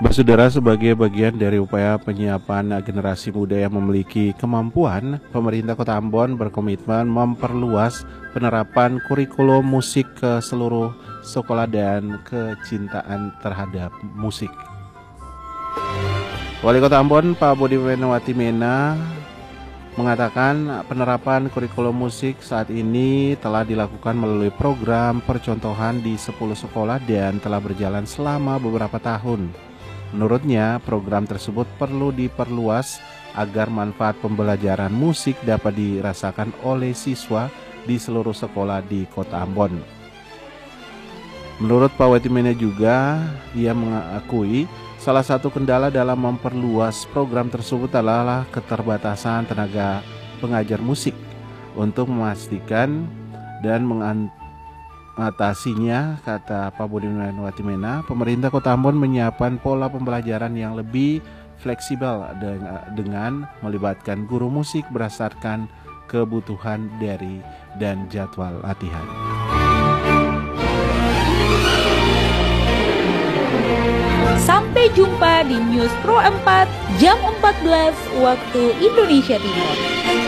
Saudara, sebagai bagian dari upaya penyiapan generasi muda yang memiliki kemampuan, pemerintah Kota Ambon berkomitmen memperluas penerapan kurikulum musik ke seluruh sekolah dan kecintaan terhadap musik. Wali Kota Ambon, Pak Budi Watimena, mengatakan penerapan kurikulum musik saat ini telah dilakukan melalui program percontohan di 10 sekolah dan telah berjalan selama beberapa tahun. Menurutnya, program tersebut perlu diperluas agar manfaat pembelajaran musik dapat dirasakan oleh siswa di seluruh sekolah di Kota Ambon. Menurut Pak Watimena juga, ia mengakui salah satu kendala dalam memperluas program tersebut adalah keterbatasan tenaga pengajar musik. Untuk memastikan dan mengatasinya, kata Pak Budi Watimena, pemerintah Kota Ambon menyiapkan pola pembelajaran yang lebih fleksibel dengan melibatkan guru musik berdasarkan kebutuhan dari dan jadwal latihan. Sampai jumpa di News Pro 4 jam 14 waktu Indonesia Timur.